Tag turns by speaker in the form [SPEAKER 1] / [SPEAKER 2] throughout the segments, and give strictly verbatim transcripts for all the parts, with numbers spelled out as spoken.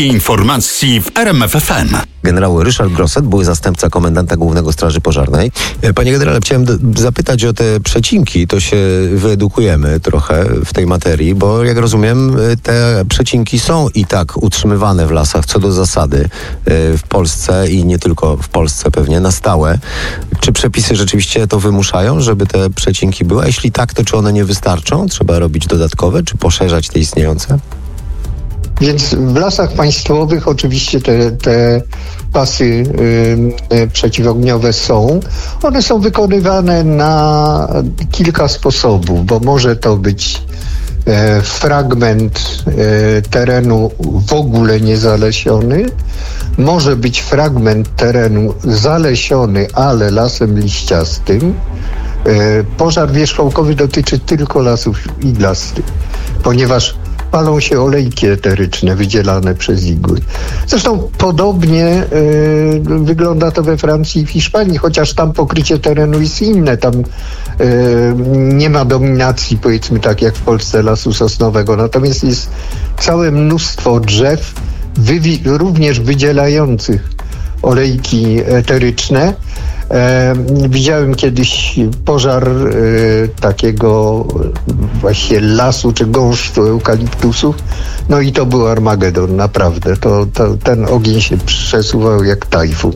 [SPEAKER 1] Informacji w R M F F M.
[SPEAKER 2] Generał Ryszard Grosset, były zastępca komendanta głównego Straży Pożarnej. Panie generale, chciałem d- zapytać o te przecinki. To się wyedukujemy trochę w tej materii, bo jak rozumiem, te przecinki są i tak utrzymywane w lasach co do zasady w Polsce i nie tylko w Polsce pewnie, na stałe. Czy przepisy rzeczywiście to wymuszają, żeby te przecinki były? A jeśli tak, to czy one nie wystarczą? Trzeba robić dodatkowe, czy poszerzać te istniejące?
[SPEAKER 3] Więc w lasach państwowych oczywiście te, te pasy y, przeciwogniowe są. One są wykonywane na kilka sposobów, bo może to być e, fragment e, terenu w ogóle niezalesiony, może być fragment terenu zalesiony, ale lasem liściastym. E, pożar wierzchołkowy dotyczy tylko lasów iglastych, ponieważ palą się olejki eteryczne wydzielane przez igły. Zresztą podobnie y, wygląda to we Francji i w Hiszpanii, chociaż tam pokrycie terenu jest inne. Tam y, nie ma dominacji, powiedzmy tak jak w Polsce, lasu sosnowego. Natomiast jest całe mnóstwo drzew, wywi- również wydzielających olejki eteryczne. E, widziałem kiedyś pożar e, takiego właśnie lasu czy gąszczu eukaliptusów, no i to był Armagedon, naprawdę. To, to, ten ogień się przesuwał jak tajfun.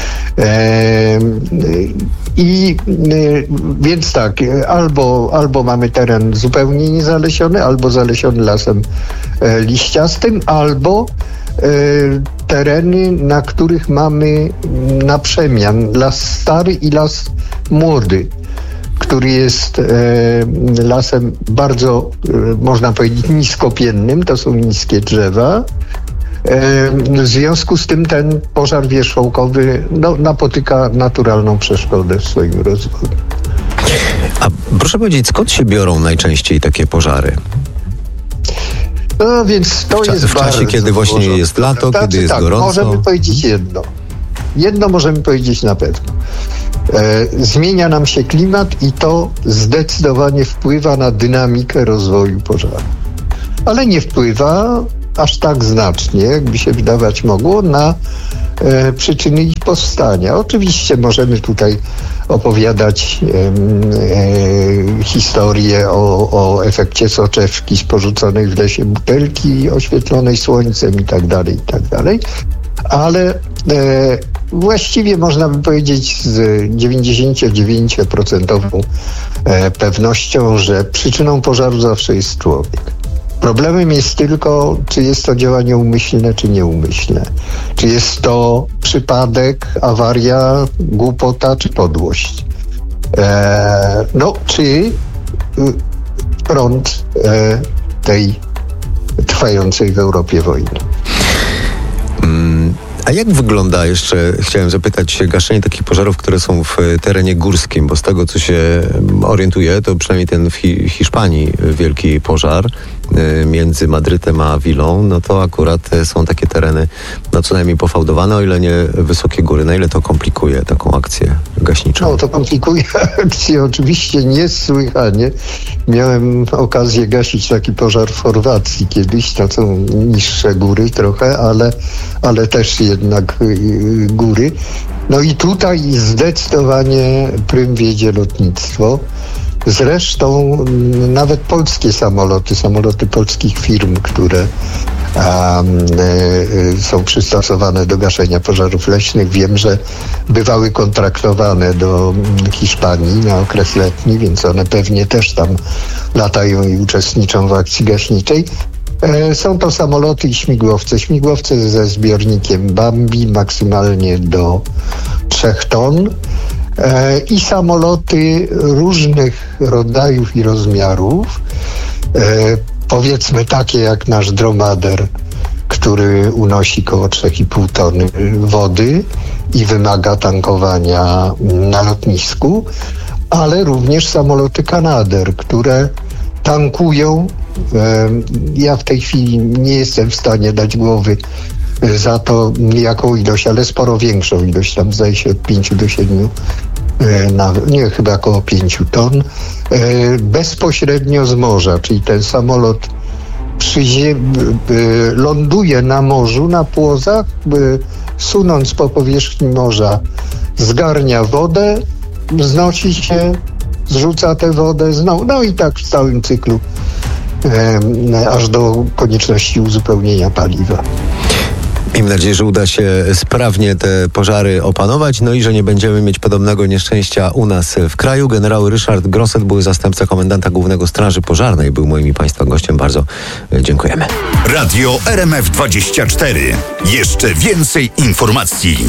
[SPEAKER 3] E, I e, więc tak, albo, albo mamy teren zupełnie niezalesiony, albo zalesiony lasem e, liściastym, albo tereny, na których mamy na przemian las stary i las młody, który jest e, lasem bardzo, e, można powiedzieć, niskopiennym, to są niskie drzewa. E, w związku z tym ten pożar wierzchołkowy no, napotyka naturalną przeszkodę w swoim rozwoju.
[SPEAKER 2] A proszę powiedzieć, skąd się biorą najczęściej takie pożary?
[SPEAKER 3] No więc to
[SPEAKER 2] w cza-
[SPEAKER 3] jest
[SPEAKER 2] w czasie,
[SPEAKER 3] bardzo
[SPEAKER 2] kiedy właśnie
[SPEAKER 3] złożone.
[SPEAKER 2] jest lato,
[SPEAKER 3] Znaczy,
[SPEAKER 2] kiedy jest
[SPEAKER 3] tak,
[SPEAKER 2] gorąco.
[SPEAKER 3] Możemy powiedzieć jedno. Jedno możemy powiedzieć na pewno. E, zmienia nam się klimat i to zdecydowanie wpływa na dynamikę rozwoju pożaru. Ale nie wpływa aż tak znacznie, jakby się wydawać mogło, na e, przyczyny ich powstania. Oczywiście możemy tutaj opowiadać e, e, historię o, o efekcie soczewki z porzuconej w lesie butelki oświetlonej słońcem i tak dalej, i tak dalej. Ale e, właściwie można by powiedzieć z dziewięćdziesiąt dziewięć procent e, pewnością, że przyczyną pożaru zawsze jest człowiek. Problemem jest tylko, czy jest to działanie umyślne, czy nieumyślne. Czy jest to przypadek, awaria, głupota, czy podłość. E, no, czy y, front e, tej trwającej w Europie wojny.
[SPEAKER 2] Mm. A jak wygląda jeszcze, chciałem zapytać, gaszenie takich pożarów, które są w terenie górskim, bo z tego, co się orientuję, to przynajmniej ten w Hi- Hiszpanii wielki pożar y, między Madrytem a Willą, no to akurat są takie tereny no co najmniej pofałdowane, o ile nie wysokie góry. Na ile to komplikuje taką akcję gaśniczą?
[SPEAKER 3] No to komplikuje akcję oczywiście niesłychanie. Miałem okazję gasić taki pożar w Chorwacji kiedyś, to są niższe góry trochę, ale, ale też jednak y, góry. No i tutaj zdecydowanie prym wiedzie lotnictwo. Zresztą nawet polskie samoloty, samoloty polskich firm, które um, y, są przystosowane do gaszenia pożarów leśnych, wiem, że bywały kontraktowane do Hiszpanii na okres letni, więc one pewnie też tam latają i uczestniczą w akcji gaśniczej. E, są to samoloty i śmigłowce. Śmigłowce ze zbiornikiem Bambi maksymalnie do trzech ton. E, I samoloty różnych rodzajów i rozmiarów, e, powiedzmy takie jak nasz dromader, który unosi koło trzy i pół tony wody i wymaga tankowania na lotnisku, ale również samoloty Canadair, które tankują. E, ja w tej chwili nie jestem w stanie dać głowy za to jaką ilość, ale sporo większą ilość, tam zdaje się od pięciu do siedmiu, na, nie, chyba około pięciu ton, bezpośrednio z morza, czyli ten samolot przyzie- ląduje na morzu, na płozach, sunąc po powierzchni morza, zgarnia wodę, wznosi się, zrzuca tę wodę znowu, no i tak w całym cyklu, e, aż do konieczności uzupełnienia paliwa.
[SPEAKER 2] Miejmy nadzieję, że uda się sprawnie te pożary opanować, no i że nie będziemy mieć podobnego nieszczęścia u nas w kraju. Generał Ryszard Grosset, były zastępca komendanta głównego Straży Pożarnej, był moim i Państwa gościem. Bardzo dziękujemy.
[SPEAKER 1] Radio R M F dwadzieścia cztery. Jeszcze więcej informacji.